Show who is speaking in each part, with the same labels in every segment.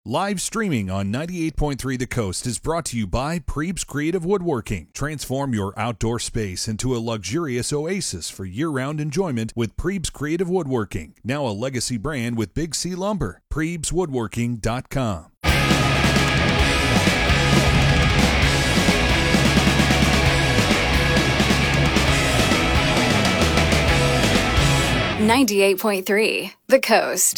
Speaker 1: Live streaming on 98.3 The Coast is brought to you by Prebes Creative Woodworking. Transform your outdoor space into a luxurious oasis for year-round enjoyment with Prebes Creative Woodworking. Now a legacy brand with Big C Lumber. PrebesWoodworking.com.
Speaker 2: 98.3 The Coast.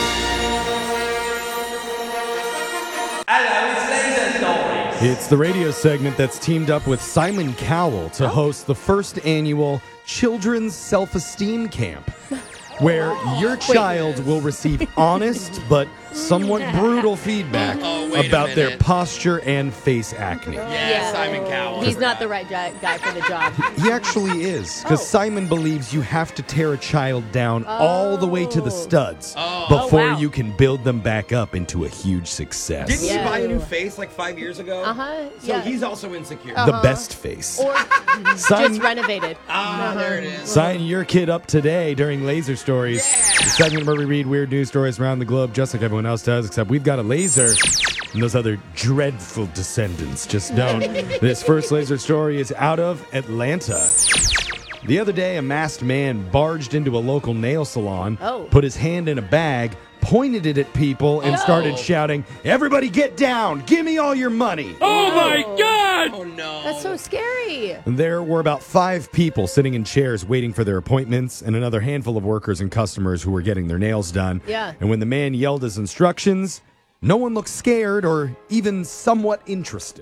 Speaker 3: Hello, it's Laser Stories.
Speaker 4: It's the radio segment that's teamed up with Simon Cowell to host the first annual Children's Self-Esteem Camp, where your child will receive honest but somewhat brutal feedback about their posture and face acne.
Speaker 3: Yeah, Simon Cowell.
Speaker 5: He's not the right guy for the job.
Speaker 4: He actually is, because Simon believes you have to tear a child down all the way to the studs before you can build them back up into a huge success.
Speaker 3: Didn't he buy a new face like 5 years ago? So he's also insecure.
Speaker 4: The best face.
Speaker 5: Or just renovated.
Speaker 3: There it is.
Speaker 4: Sign your kid up today during Laser Stories. The segment where we read weird news stories around the globe just like everyone else does, except we've got a laser and those other dreadful descendants just don't. This first laser story is out of Atlanta. The other day, a masked man barged into a local nail salon, put his hand in a bag, pointed it at people, and started shouting, "Everybody get down! Give me all your money!"
Speaker 6: Oh my God!
Speaker 3: Oh no.
Speaker 5: That's so scary.
Speaker 4: There were about 5 people sitting in chairs waiting for their appointments and another handful of workers and customers who were getting their nails done.
Speaker 5: Yeah.
Speaker 4: And when the man yelled his instructions, no one looked scared or even somewhat interested.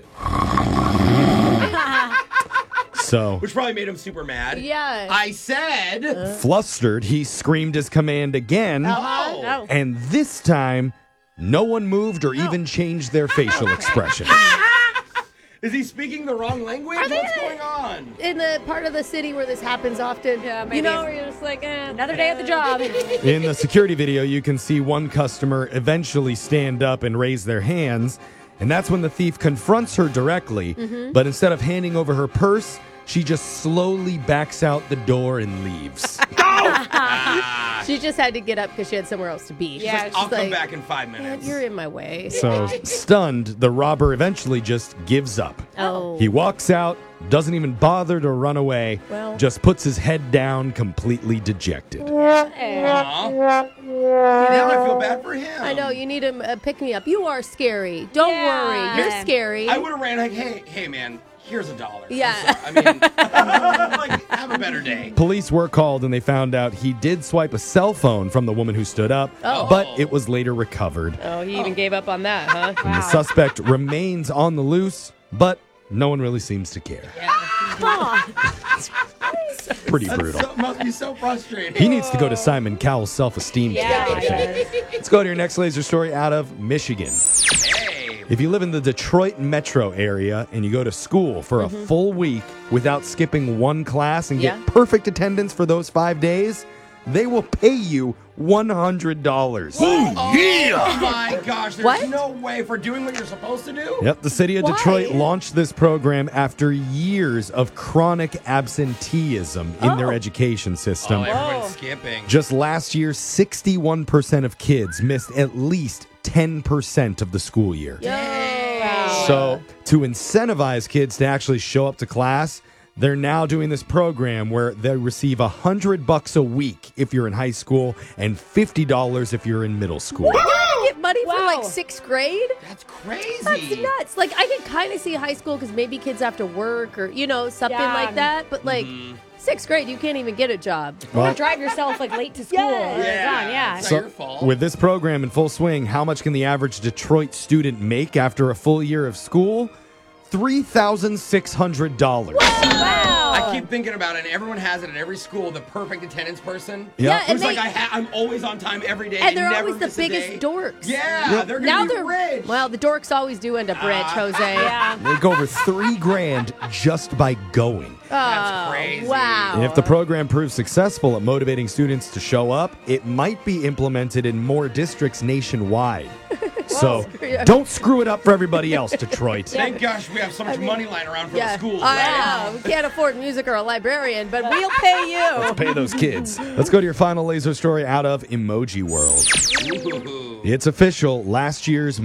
Speaker 4: So,
Speaker 3: Which probably made him super mad.
Speaker 5: Yeah.
Speaker 3: I said.
Speaker 4: flustered, he screamed his command again.
Speaker 3: Oh.
Speaker 4: And this time, no one moved or even changed their facial expression.
Speaker 3: Is he speaking the wrong language? What's going on?
Speaker 5: In the part of the city where this happens often, you know, where you're just like, another day at the job.
Speaker 4: In the security video, you can see one customer eventually stand up and raise their hands, and that's when the thief confronts her directly, but instead of handing over her purse, she just slowly backs out the door and leaves.
Speaker 5: She just had to get up because she had somewhere else to be.
Speaker 3: Yeah, I'll come back in 5 minutes.
Speaker 5: You're in my way.
Speaker 4: So, stunned, the robber eventually just gives up.
Speaker 5: Oh.
Speaker 4: He walks out, doesn't even bother to run away, just puts his head down, completely dejected.
Speaker 3: Now I feel bad for him.
Speaker 5: I know, you need to pick me up. You are scary. Don't worry. You're scary.
Speaker 3: I would have ran like, hey, man, here's $1.
Speaker 5: Yeah.
Speaker 3: I mean, like, have a better day.
Speaker 4: Police were called and they found out he did swipe a cell phone from the woman who stood up, but it was later recovered.
Speaker 5: Oh, he even gave up on that, huh?
Speaker 4: And the suspect remains on the loose, but no one really seems to care. It's pretty brutal.
Speaker 3: Must be so frustrating.
Speaker 4: He needs to go to Simon Cowell's self-esteem camp. Let's go to your next laser story out of Michigan.
Speaker 3: Hey.
Speaker 4: If you live in the Detroit metro area and you go to school for a full week without skipping one class and get perfect attendance for those 5 days, they will pay you $100.
Speaker 3: Oh my gosh, there's no way for doing what you're supposed to do?
Speaker 4: Yep, the city of Detroit launched this program after years of chronic absenteeism in their education system.
Speaker 3: Everyone's skipping.
Speaker 4: Just last year, 61% of kids missed at least 10% of the school year. So, to incentivize kids to actually show up to class, they're now doing this program where they receive $100 a week if you're in high school and $50 if you're in middle school.
Speaker 5: You're gonna get money for like 6th grade?
Speaker 3: That's crazy.
Speaker 5: That's nuts. Like, I can kind of see high school because maybe kids have to work or, you know, something like that. But, like, 6th grade, you can't even get a job.
Speaker 4: Well,
Speaker 7: drive yourself like late to school.
Speaker 3: It's not your fault.
Speaker 4: with this program in full swing, how much can the average Detroit student make after a full year of school? $3,600.
Speaker 5: Wow.
Speaker 3: I keep thinking about it, and everyone has it at every school, the perfect attendance person.
Speaker 5: Yeah, and
Speaker 3: Who's like, I'm always on time every day.
Speaker 5: And they're
Speaker 3: never
Speaker 5: always the
Speaker 3: miss a
Speaker 5: biggest
Speaker 3: day.
Speaker 5: dorks.
Speaker 3: Yeah, they're
Speaker 5: Now
Speaker 3: going to be
Speaker 5: they're
Speaker 3: rich.
Speaker 5: Well, the dorks always do end up rich, Jose.
Speaker 4: They go over $3,000 just by going.
Speaker 3: That's crazy.
Speaker 5: Wow.
Speaker 4: And if the program proves successful at motivating students to show up, it might be implemented in more districts nationwide. So don't screw it up for everybody else, Detroit.
Speaker 3: Thank gosh we have so much money lying around for the schools.
Speaker 5: I know. We can't afford music or a librarian, but we'll pay you.
Speaker 4: Let's pay those kids. Let's go to your final laser story out of Emoji World.
Speaker 3: Ooh.
Speaker 4: It's official. Last year's